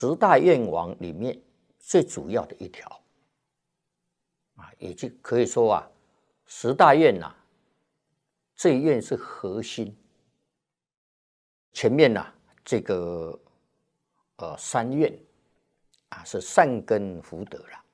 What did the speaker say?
十大愿望里面最主要的一条也就可以说十大愿这一愿是核心。前面这个三愿是善根福德啦。